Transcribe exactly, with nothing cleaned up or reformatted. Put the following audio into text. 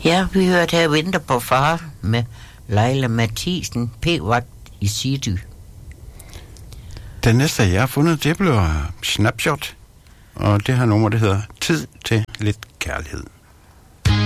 Ja, vi hørte her Venter på far med Leila Mathisen, p-vagt i Sidy. Den næste, jeg har fundet, det bliver Snapshot, og det her nummer, det hedder Tid til lidt kærlighed.